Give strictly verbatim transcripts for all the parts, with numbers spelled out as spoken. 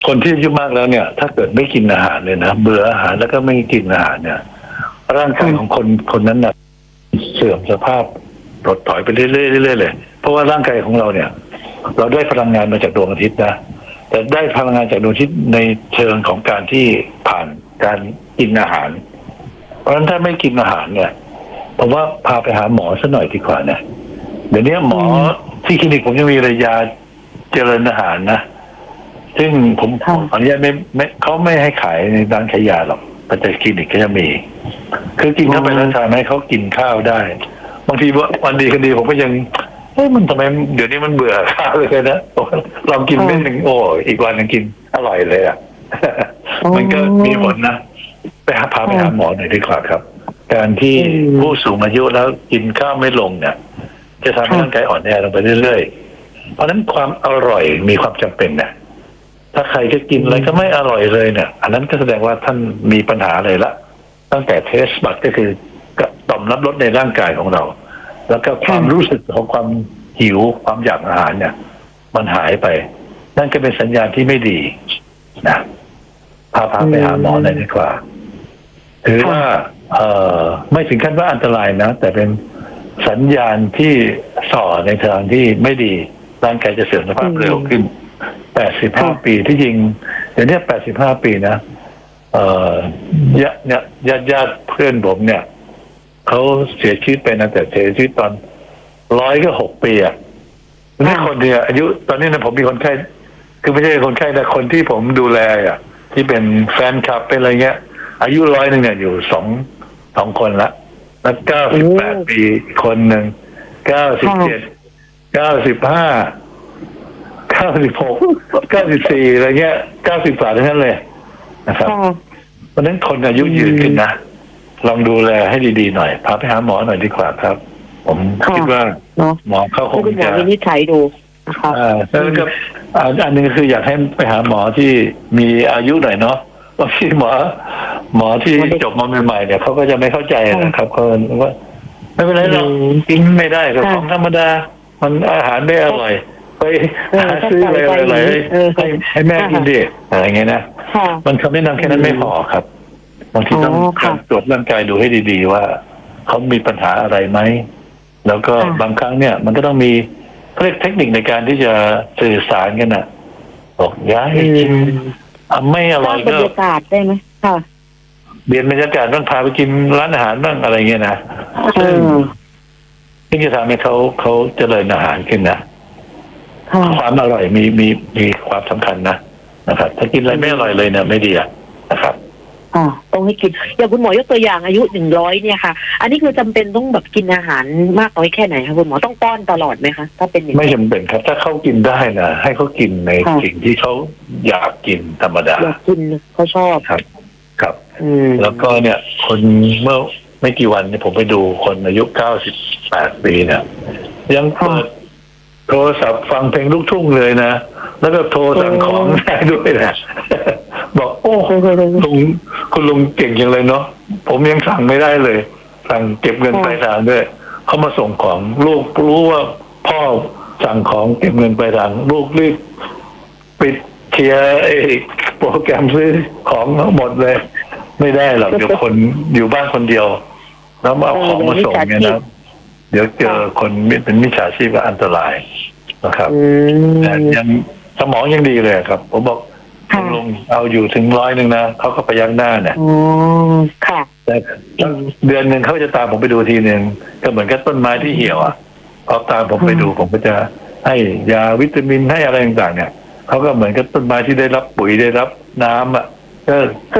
คนที่อายุมากแล้วเนี่ย ถ้าเกิดไม่กินอาหารเลยนะเบื่ออาหารแล้วก็ไม่กินอาหารเนี่ยร่างกายของคนคนนั้นนะเสื่อมสภาพถดถอยไปเรื่อยๆเรื่อยๆเลยเพราะว่าร่างกายของเราเนี่ย เราได้พลังงานมาจากดวงอาทิตย์นะแต่ได้พลังงานจากดวงอาทิตย์ในเชิงของการที่ผ่านการกินอาหาร เพราะฉะนั้นถ้าไม่กินอาหารเนี่ยผมว่าพาไปหาหมอสักหน่อยดีกว่านะเดี๋ยวนี้หมอที่คลินิกผมยังมีระยาเจริญอาหารนะซึ่งผมขออนุญาตไม่ไม่เขาไม่ให้ขายในร้านขายยาหรอกแต่คลินิกก็จะมีคือกินเข้าไปแล้วทำให้เขากินข้าวได้บางทีวันดีกันดีผมก็ยังเฮ้ยมันทำไมเดี๋ยวนี้มันเบื่อข้าวเลยนะลองกินเม็ดหนึ่งโอ้อีกวันนึงกินอร่อยเลยอ่ะมันก็มีผลนะไปหาพาไปหาหมอหน่อยดีกว่าครับการที่ผู้สูงอายุแล้วกินข้าวไม่ลงเนี่ยจะทำให้ร่างกายอ่อนแอลงไปเรื่อยๆเพราะฉะนั้นความอร่อยมีความจำเป็นนะถ้าใครก็กินอะไรก็ไม่อร่อยเลยเนี่ยอันนั้นก็แสดงว่าท่านมีปัญหาเลยละตั้งแต่เทสบัตก็คือต่อมรับรสในร่างกายของเรา แล้วก็ความรู้สึกของความหิวความอยากอาหารเนี่ย มันหายไป นั่นก็เป็นสัญญาณที่ไม่ดีนะพาพาไปหาหมอเลยดีกว่าถือว่าเอ่อไม่ถึงขั้นว่าอันตรายนะแต่เป็นสัญญาณที่ส่อในทางที่ไม่ดีร่างกายจะเสื่อมสภาพเร็วขึ้นแปดสิบห้าปีที่จริงเดี๋ยวนี้แปดสิบห้าปีนะเอ่อญาติญาติญาติเพื่อนผมเนี่ยเขาเสียชีวิตไปนะแต่เสียชีวิตตอนร้อยก็หกปีอ่ะนี่คนเดียวอายุตอนนี้นะผมมีคนไข้คือไม่ใช่คนไข้แต่คนที่ผมดูแลอ่ะที่เป็นแฟนคลับเป็นอะไรเงี้ยอายุร้อยหนึ่งเนี่ยอยู่สองสองคนละแล้วเก้าสิบแปดปีคนหนึ่งเก้าสิบเจ็ดเก้าสิบห้าเก้าสิบหกเก้าสิบสี่อะไรเงี้ยเก้าสิบกว่าทั้งนั้นเลยนะครับเพราะฉะนั้นคนอายุยืนขึ้นนะลองดูแลให้ดีๆหน่อยพาไปหาหมอหน่อยดีกว่าครับผมคิดว่าหมอเขาคงจะวินิจฉัยดูนะคะอ่าแล้วก็อันนึงคืออยากให้ไปหาหมอที่มีอายุหน่อยเนาะบางทีหมอหมอที่จบมาใหม่ๆเนี่ยเขาก็จะไม่เข้าใจนะครับเขาว่าไม่เป็นไรหรอกกินไม่ได้กับของธรรมดามันอาหารไม่อร่อยไปหาซื้ออะไรอะไรให้ให้แม่กินดิอะไรเงี้ยนะมันคำแนะนำแค่นั้นไม่พอครับบางทีต้องการตรวจร่างกายดูให้ดีๆว่าเขามีปัญหาอะไรไหมแล้วก็บางครั้งเนี่ยมันก็ต้องมีเรียกเทคนิคในการที่จะสื่อสารกันน่ะบอกย้ายกินไม่อร่อยก็บรรยากาศได้ไหมค่ะเปลี่ยนบรรยากาศต้องพาไปกินร้านอาหารบ้างอะไรเงี้ยนะซึ่งที่จะทำให้เขาเขาเจริญอาหารขึ้นนะความอร่อยมีมีมีความสำคัญนะนะครับถ้ากินอะไรไม่อร่อยเลยเนี่ยไม่ดีอ่ะนะครับอ่าต้องให้กินอย่างคุณหมอยกตัวอย่างอายุหนึ่งร้อยเนี่ยค่ะอันนี้คือจำเป็นต้องแบบกินอาหารมากน้อยแค่ไหนคะคุณหมอต้องป้อนตลอดไหมคะถ้าเป็นอย่างไม่จำเป็นครับถ้าเขากินได้นะให้เขากินในสิ่งที่เขาอยากกินธรรมดาอยากกินเขาชอบครับครับแล้วก็เนี่ยคนเมื่อไม่กี่วันเนี่ยผมไปดูคนอายุเก้าสิบแปดปีเนี่ยยังเปิดโทรศัพท์ฟังเพลงลูกทุ่งเลยนะแล้วก็โทรสั่งของได้ด้วยนะบอกโอ้ลุงคุณลุงเก่งจังเลยเนาะผมยังสั่งไม่ได้เลยสั่งเก็บเงินปลายทางด้วยเขามาส่งของลูกรู้ว่าพ่อสั่งของเก็บเงินปลายทางลูกรีบปิดเคลียร์ไอ้โปรแกรมซื้อของทั้งหมดเลยไม่ได้หรอกเดี๋ยวคนอยู่บ้านคนเดียวแล้วมาเอาของมาส่งเนี่ยนะเดี๋ยวเจอคนเป็นมิจฉาชีพก็อันตรายนะครับแต่ยังสมองยังดีเลยครับผมบอกลงเอาอยู่ถึงร้อยหนึ่งนะเขาก็ไปยักหน้าเนี่ยแต่เดือนหนึ่งเขาจะตามผมไปดูทีหนึ่งก็เหมือนกับต้นไม้ที่เหี่ยวอ่ะพอตามผมไปดูผมก็จะให้ยาวิตามินให้อะไรต่างๆเนี่ยเขาก็เหมือนกับต้นไม้ที่ได้รับปุ๋ยได้รับน้ำอ่ะก็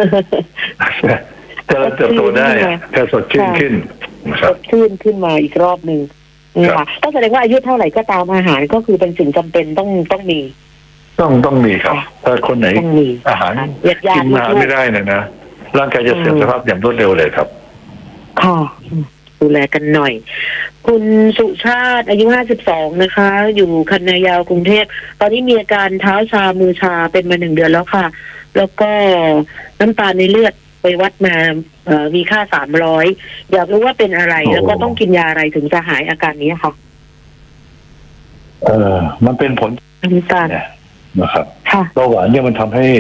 จะเติบโตได้จะสดชื่นขึ้นสดชื่นขึ้นมาอีกรอบหนึ่งค่ะต้องแสดงว่าอายุเท่าไหร่ก็ตามอาหารก็คือเป็นสิ่งจำเป็นต้องต้องมีต้องต้องมีครับถ้าคนไหนอาหารกินอาหารไม่ได้เนี่ยนะร่างกายจะเสื่อมสภาพอย่างรวดเร็วเลยครับค่ะดูแลกันหน่อยคุณสุชาติอายุห้าสิบสองนะคะอยู่คันนายาวกรุงเทพตอนนี้มีอาการเท้าชามือชาเป็นมาหนึ่งเดือนแล้วค่ะแล้วก็น้ำตาลในเลือดไปวัดมาเอ่อมีค่าสามร้อยอยากรู้ว่าเป็นอะไรแล้วก็ต้องกินยาอะไรถึงจะหายอาการนี้ค่ะเออมันเป็นผลน้ำตาลนะครับค่ะเบาหวานเนี่ยมันทำให้